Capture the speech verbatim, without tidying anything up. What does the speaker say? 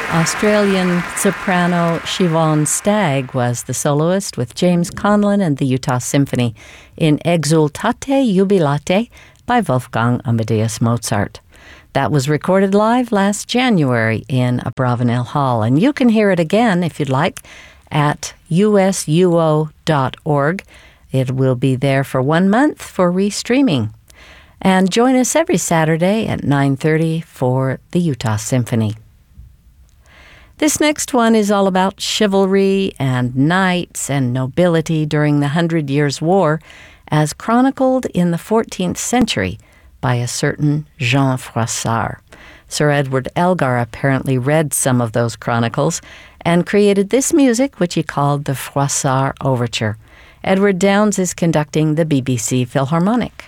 Australian soprano Siobhan Stagg was the soloist with James Conlon and the Utah Symphony in Exultate Jubilate by Wolfgang Amadeus Mozart. That was recorded live last January in Abravanel Hall, and you can hear it again, if you'd like, at u s u o dot org. It will be there for one month for restreaming. And join us every Saturday at nine thirty for the Utah Symphony. This next one is all about chivalry and knights and nobility during the Hundred Years' War, as chronicled in the fourteenth century by a certain Jean Froissart. Sir Edward Elgar apparently read some of those chronicles and created this music, which he called the Froissart Overture. Edward Downes is conducting the B B C Philharmonic.